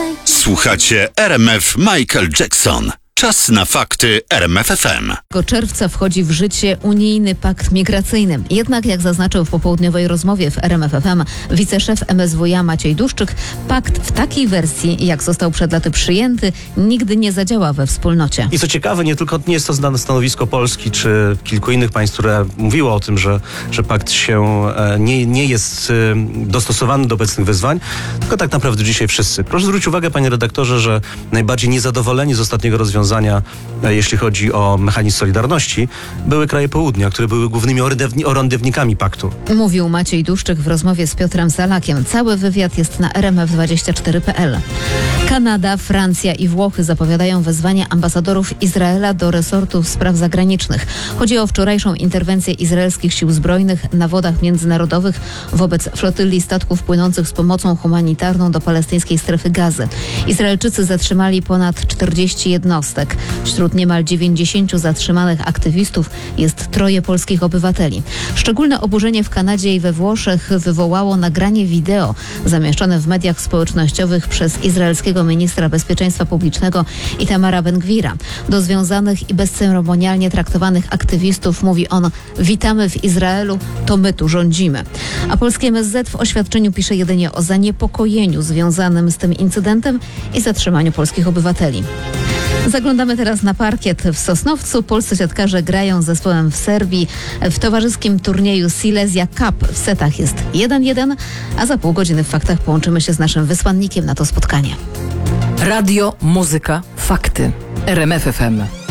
Słuchacie RMF Michael Jackson. Czas na fakty RMF FM. Czerwca wchodzi w życie unijny pakt migracyjny. Jednak, jak zaznaczył w popołudniowej rozmowie w RMF FM wiceszef MSWiA Maciej Duszczyk, pakt w takiej wersji, jak został przed laty przyjęty, nigdy nie zadziała we wspólnocie. I co ciekawe, nie jest to znane stanowisko Polski czy kilku innych państw, które mówiło o tym, że pakt się nie jest dostosowany do obecnych wyzwań, tylko tak naprawdę dzisiaj wszyscy. Proszę zwrócić uwagę, panie redaktorze, że najbardziej niezadowoleni z ostatniego rozwiązania, jeśli chodzi o mechanizm solidarności, były kraje południa, które były głównymi orędownikami paktu. Mówił Maciej Duszczyk w rozmowie z Piotrem Salakiem. Cały wywiad jest na rmf24.pl. Kanada, Francja i Włochy zapowiadają wezwania ambasadorów Izraela do resortów spraw zagranicznych. Chodzi o wczorajszą interwencję izraelskich sił zbrojnych na wodach międzynarodowych wobec flotyli statków płynących z pomocą humanitarną do palestyńskiej strefy Gazy. Izraelczycy zatrzymali ponad 40 jednostek. Wśród niemal 90 zatrzymanych aktywistów jest 3 polskich obywateli. Szczególne oburzenie w Kanadzie i we Włoszech wywołało nagranie wideo zamieszczone w mediach społecznościowych przez izraelskiego ministra bezpieczeństwa publicznego Itamara Ben-Gvira. Do związanych i bezceremonialnie traktowanych aktywistów mówi on: witamy w Izraelu, to my tu rządzimy. A polskie MSZ w oświadczeniu pisze jedynie o zaniepokojeniu związanym z tym incydentem i zatrzymaniu polskich obywateli. Zaglądamy teraz na parkiet w Sosnowcu. Polscy siatkarze grają z zespołem w Serbii w towarzyskim turnieju Silesia Cup. W setach jest 1-1, a za pół godziny w faktach połączymy się z naszym wysłannikiem na to spotkanie. Radio, muzyka, fakty. RMF FM.